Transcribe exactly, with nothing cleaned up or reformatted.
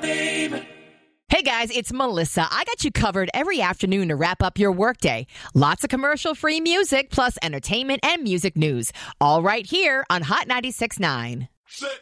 baby. Hey guys, it's Melissa. I got you covered every afternoon to wrap up your workday. Lots of commercial-free music, plus entertainment and music news. All right here on Hot ninety-six point nine.